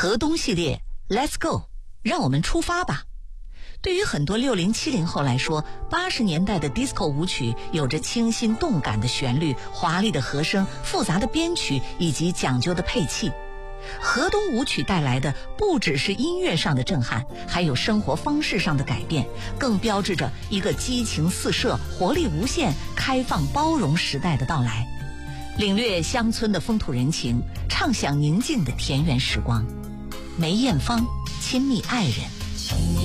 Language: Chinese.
河东系列 Let's Go， 让我们出发吧。对于很多60、70后来说，80年代的 disco 舞曲有着清新动感的旋律、华丽的和声、复杂的编曲以及讲究的配器。河东舞曲带来的不只是音乐上的震撼，还有生活方式上的改变，更标志着一个激情四射、活力无限、开放包容时代的到来。领略乡村的风土人情，畅享宁静的田园时光。梅艳芳，亲密爱人。